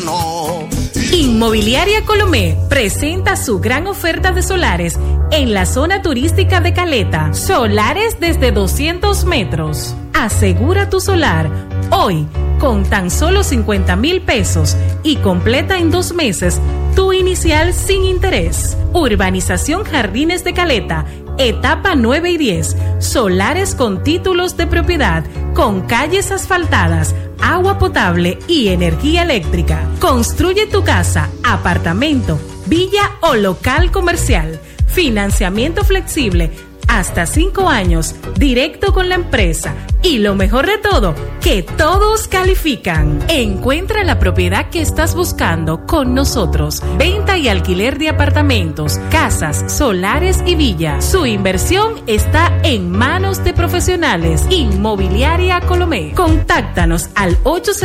gobierno. Inmobiliaria Colomé presenta su gran oferta de solares en la zona turística de Caleta. Solares desde 200 metros. Asegura tu solar hoy con tan solo 50,000 pesos y completa en 2 meses tu inicial sin interés. Urbanización Jardines de Caleta, etapa 9 y 10. Solares con títulos de propiedad, con calles asfaltadas, agua potable y energía eléctrica. Construye tu casa, apartamento, villa o local comercial. Financiamiento flexible hasta 5 años, directo con la empresa. Y lo mejor de todo, que todos califican. Encuentra la propiedad que estás buscando con nosotros. Venta y alquiler de apartamentos, casas, solares y villas. Su inversión está en manos de profesionales. Inmobiliaria Colomé. Contáctanos al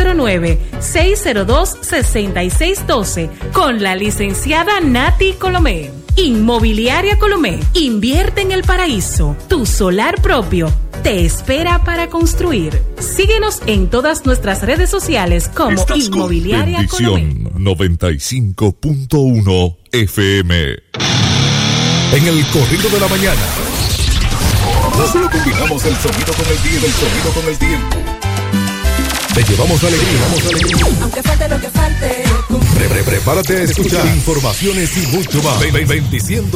809-602-6612 con la licenciada Nati Colomé. Inmobiliaria Colomé. Invierte en el paraíso. Tu solar propio te espera para construir. Síguenos en todas nuestras redes sociales como Inmobiliaria Colomé. 95.1 FM. En el corrido de la mañana. No solo combinamos el sonido con el día, el sonido con el tiempo. Te llevamos alegría, aunque falte lo que falte. Prepárate a escuchar informaciones y mucho más. Bendiciendo